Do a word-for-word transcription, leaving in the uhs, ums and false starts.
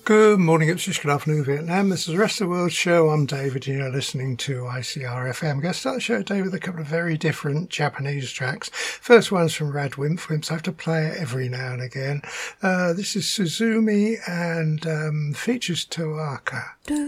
Good morning, Ipswich. Good afternoon, Vietnam. This is the Rest of the World Show. I'm David. You're listening to I C R F M. I'm going to start the show today with a couple of very different Japanese tracks. First one's from Rad Wimp. Wimps I have to play it every now and again. Uh, this is Suzumi and um, features Toaka.